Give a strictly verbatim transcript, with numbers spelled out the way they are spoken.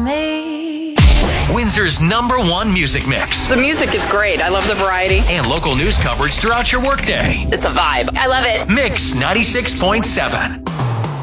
me. Windsor's number one music mix. The music is great. I love the variety. And local news coverage throughout your workday. It's a vibe. I love it. Mix ninety-six point seven.